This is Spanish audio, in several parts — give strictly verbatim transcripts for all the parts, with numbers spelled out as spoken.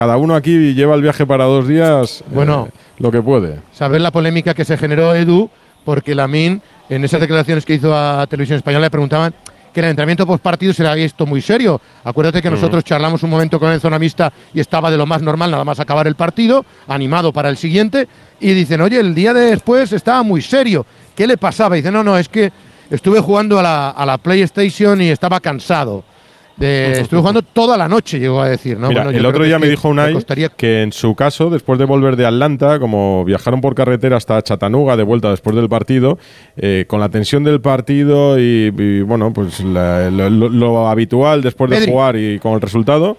cada uno aquí lleva el viaje para dos días, bueno, eh, lo que puede. Saber la polémica que se generó, Edu, porque Lamine, en esas declaraciones que hizo a Televisión Española, le preguntaban que el entrenamiento post partido se le había visto muy serio. Acuérdate que uh-huh. nosotros charlamos un momento con él en zona mixta y estaba de lo más normal, nada más acabar el partido, animado para el siguiente, y dicen, oye, el día de después estaba muy serio. ¿Qué le pasaba? Y dice, no, no, es que estuve jugando a la, a la PlayStation y estaba cansado. De, estuve jugando toda la noche, llegó a decir. ¿no? Mira, bueno, el otro día me dijo Unai costaría... que en su caso, después de volver de Atlanta, como viajaron por carretera hasta Chattanooga de vuelta después del partido, eh, con la tensión del partido y, y bueno, pues la, lo, lo, lo habitual después de Pedri. jugar y con el resultado,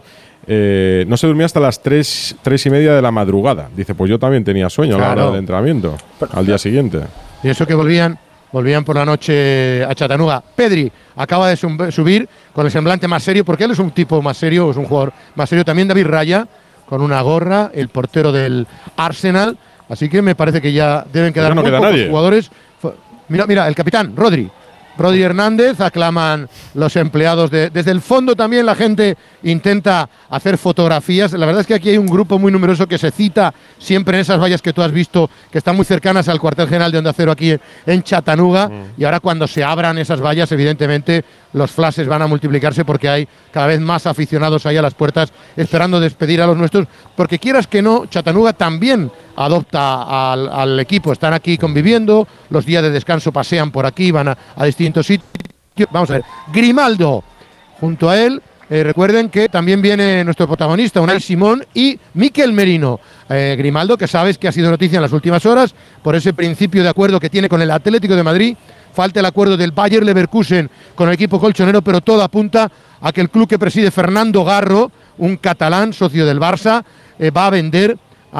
eh, no se durmió hasta las tres, tres y media de la madrugada. Dice, pues yo también tenía sueño claro. a la hora del entrenamiento, al día siguiente. Y eso que volvían... Volvían por la noche a Chattanooga. Pedri acaba de subir con el semblante más serio, porque él es un tipo más serio, es un jugador más serio. También David Raya, con una gorra, el portero del Arsenal. Así que me parece que ya deben quedar no muy queda pocos nadie. jugadores. Mira, mira, el capitán, Rodri. Rodri Hernández, aclaman los empleados. De, desde el fondo también la gente intenta hacer fotografías. La verdad es que aquí hay un grupo muy numeroso que se cita siempre en esas vallas que tú has visto, que están muy cercanas al cuartel general de Onda Cero aquí en Chattanooga. Mm. Y ahora cuando se abran esas vallas, evidentemente los flashes van a multiplicarse porque hay cada vez más aficionados ahí a las puertas esperando despedir a los nuestros. Porque quieras que no, Chattanooga también adopta al, al equipo. Están aquí conviviendo, los días de descanso pasean por aquí, van a, a distintos sitios. Vamos a ver, Grimaldo, junto a él, eh, recuerden que también viene nuestro protagonista, Unai Simón y Mikel Merino. Eh, Grimaldo, que sabes que ha sido noticia en las últimas horas por ese principio de acuerdo que tiene con el Atlético de Madrid. Falta el acuerdo del Bayer Leverkusen con el equipo colchonero, pero todo apunta a que el club que preside Fernando Garro, un catalán, socio del Barça, eh, va a vender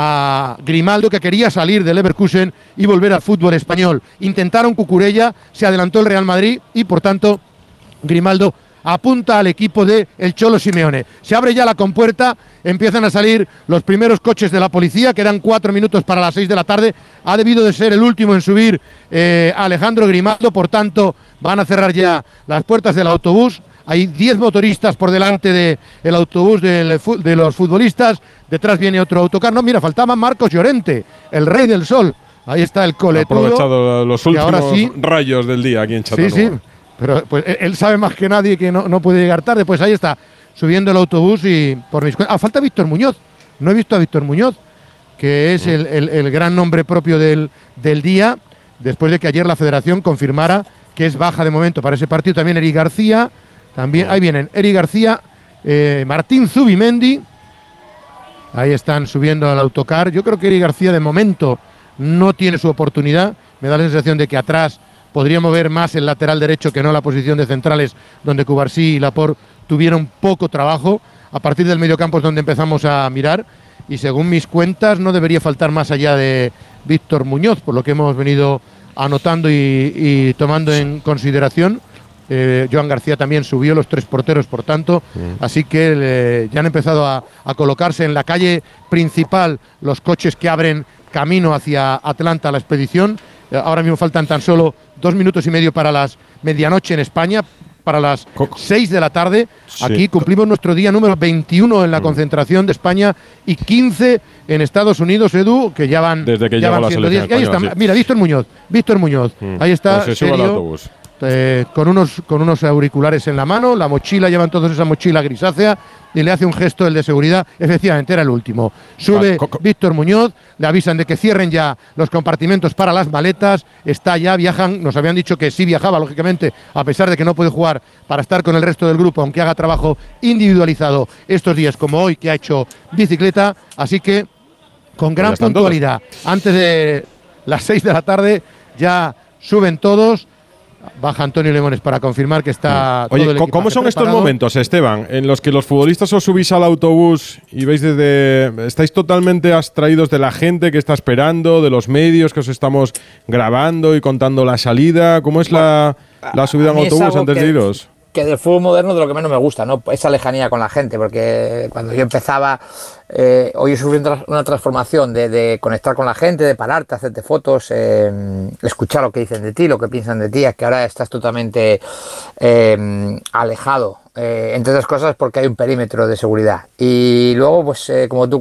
a Grimaldo, que quería salir del Leverkusen y volver al fútbol español. Intentaron Cucurella, se adelantó el Real Madrid y por tanto Grimaldo apunta al equipo de el Cholo Simeone. Se abre ya la compuerta, empiezan a salir los primeros coches de la policía, quedan cuatro minutos para las seis de la tarde. Ha debido de ser el último en subir eh, Alejandro Grimaldo, por tanto van a cerrar ya las puertas del autobús. Hay diez motoristas por delante del autobús del, de los futbolistas. Detrás viene otro autocar. No, mira, faltaba Marcos Llorente, el rey del sol. Ahí está el coletudo. Ha aprovechado los últimos ahora sí, rayos del día aquí en Chattanooga. Sí, sí, pero pues, él sabe más que nadie que no, no puede llegar tarde. Pues ahí está, subiendo el autobús y por mis cuentas. Ah, falta Víctor Muñoz. No he visto a Víctor Muñoz, que es mm. el, el, el gran nombre propio del, del día, después de que ayer la Federación confirmara que es baja de momento para ese partido. También Eric García. También, ahí vienen Eric García, eh, Martín Zubimendi, ahí están subiendo al autocar. Yo creo que Eric García de momento no tiene su oportunidad, me da la sensación de que atrás podría mover más el lateral derecho que no la posición de centrales, donde Cubarsí y Laporte tuvieron poco trabajo. A partir del mediocampo es donde empezamos a mirar, y según mis cuentas no debería faltar más allá de Víctor Muñoz, por lo que hemos venido anotando y, y tomando en consideración. Eh, Joan García también subió, los tres porteros, por tanto, mm. así que eh, ya han empezado a, a colocarse en la calle principal los coches que abren camino hacia Atlanta, la expedición. Eh, ahora mismo faltan tan solo dos minutos y medio para las medianoche en España, para las seis de la tarde. Sí. Aquí cumplimos nuestro día número veintiuno en la mm. concentración de España y quince en Estados Unidos, Edu, que ya van, desde que ya van la siendo días. Española, Ahí está, sí. Mira, Víctor Muñoz, Víctor Muñoz, mm. ahí está, pues serio, eh, con, unos, con unos auriculares en la mano, la mochila, llevan todos esa mochila grisácea, y le hace un gesto el de seguridad. Efectivamente, era el último. Sube ah, Víctor Muñoz, le avisan de que cierren ya los compartimentos para las maletas, está ya, viajan, nos habían dicho que sí viajaba, lógicamente, a pesar de que no puede jugar para estar con el resto del grupo, aunque haga trabajo individualizado estos días, como hoy, que ha hecho bicicleta, así que con gran puntualidad, todos. Antes de las seis de la tarde, ya suben todos. Baja Antonio Limones para confirmar que está. Oye, todo el ¿cómo son preparado? estos momentos, Esteban, en los que los futbolistas os subís al autobús y veis desde. Estáis totalmente abstraídos de la gente que está esperando, de los medios que os estamos grabando y contando la salida? ¿Cómo es la, la subida en autobús antes que, de iros? que del fútbol moderno de lo que menos me gusta, ¿no? Esa lejanía con la gente, porque cuando yo empezaba, eh, hoy he sufrido una transformación de, de conectar con la gente, de pararte, hacerte fotos, eh, escuchar lo que dicen de ti, lo que piensan de ti, es que ahora estás totalmente eh, alejado, eh, entre otras cosas porque hay un perímetro de seguridad. Y luego, pues eh, como tú